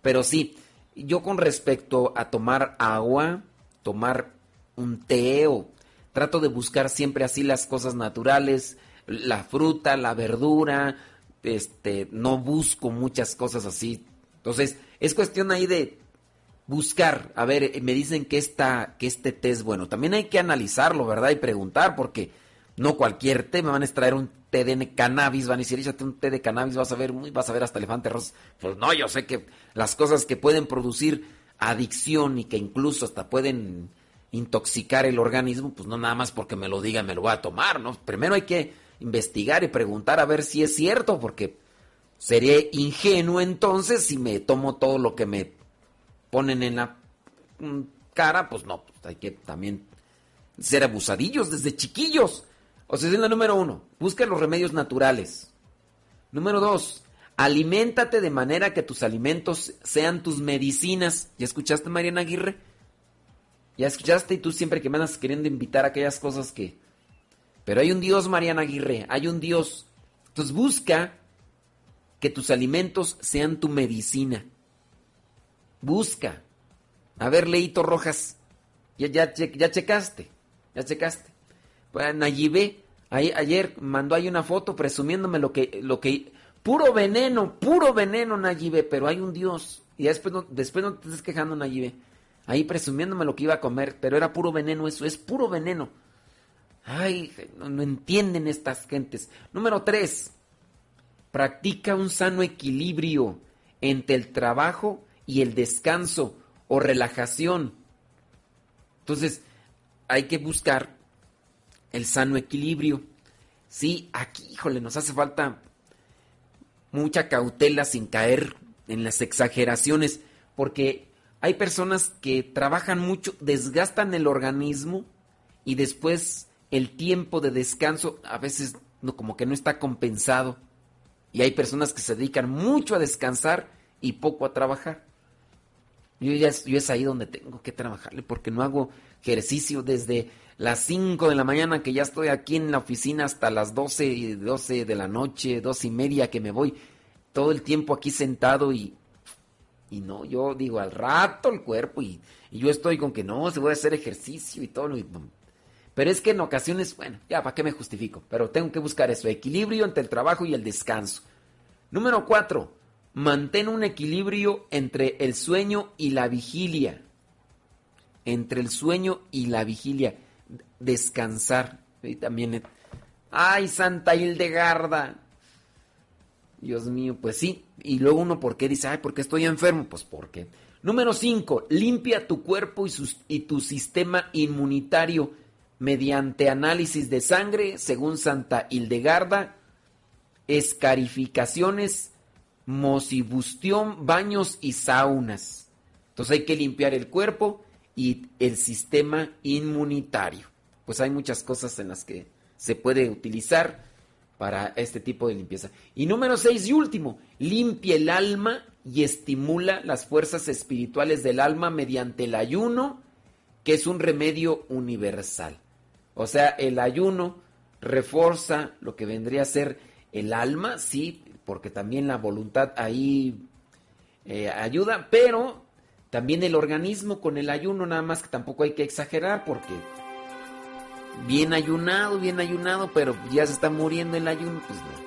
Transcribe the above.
Pero sí, yo con respecto a tomar agua, tomar un té o trato de buscar siempre así las cosas naturales, la fruta, la verdura, no busco muchas cosas así. Entonces, es cuestión ahí de buscar. A ver, me dicen que que este té es bueno. También hay que analizarlo, ¿verdad? Y preguntar, porque no cualquier té, me van a extraer un té de cannabis, van a decir, échate un té de cannabis, vas a ver hasta elefante rosa. Pues no, yo sé que las cosas que pueden producir adicción y que incluso hasta pueden intoxicar el organismo, pues no nada más porque me lo digan me lo voy a tomar, ¿no? Primero hay que investigar y preguntar a ver si es cierto, porque sería ingenuo entonces si me tomo todo lo que me ponen en la cara, pues no, pues hay que también ser abusadillos desde chiquillos. O sea, es la número 1, busca los remedios naturales. Número 2, aliméntate de manera que tus alimentos sean tus medicinas. ¿Ya escuchaste, Mariana Aguirre? ¿Ya escuchaste? Y tú siempre que me andas queriendo invitar a aquellas cosas que... Pero hay un Dios, Mariana Aguirre, hay un Dios. Entonces busca que tus alimentos sean tu medicina. Busca. A ver, Leito Rojas, ya checaste. Pues Nayibé, ayer mandó ahí una foto presumiéndome lo que puro veneno, Nayibé, pero hay un Dios. Y después no te estés quejando, Nayibé. Ahí presumiéndome lo que iba a comer, pero era puro veneno, eso es puro veneno. Ay, no entienden estas gentes. Número 3, practica un sano equilibrio entre el trabajo y el descanso o relajación. Entonces, hay que buscar el sano equilibrio. Sí, aquí, híjole, nos hace falta mucha cautela sin caer en las exageraciones, porque hay personas que trabajan mucho, desgastan el organismo y después el tiempo de descanso a veces como que no está compensado. Y hay personas que se dedican mucho a descansar y poco a trabajar. Yo es ahí donde tengo que trabajarle, porque no hago ejercicio desde las 5 de la mañana que ya estoy aquí en la oficina hasta las 12 de la noche, 12:30 que me voy. Todo el tiempo aquí sentado y no, yo digo al rato el cuerpo y yo estoy con que no, se voy a hacer ejercicio y todo. Pero es que en ocasiones, bueno, ya, ¿para qué me justifico? Pero tengo que buscar eso, equilibrio entre el trabajo y el descanso. Número 4, mantén un equilibrio entre el sueño y la vigilia. Entre el sueño y la vigilia. Descansar. Y también, ¡ay, Santa Hildegarda! Dios mío, pues sí. Y luego uno, ¿por qué dice, ay, por qué estoy enfermo? Pues ¿por qué? Número 5, limpia tu cuerpo y tu sistema inmunitario mediante análisis de sangre, según Santa Hildegarda, escarificaciones, mocibustión, baños y saunas. Entonces hay que limpiar el cuerpo y el sistema inmunitario. Pues hay muchas cosas en las que se puede utilizar para este tipo de limpieza. Y número 6 y último, limpia el alma y estimula las fuerzas espirituales del alma mediante el ayuno, que es un remedio universal. O sea, el ayuno refuerza lo que vendría a ser el alma, sí, porque también la voluntad ahí ayuda, pero también el organismo con el ayuno, nada más que tampoco hay que exagerar, porque bien ayunado, pero ya se está muriendo el ayuno, pues no.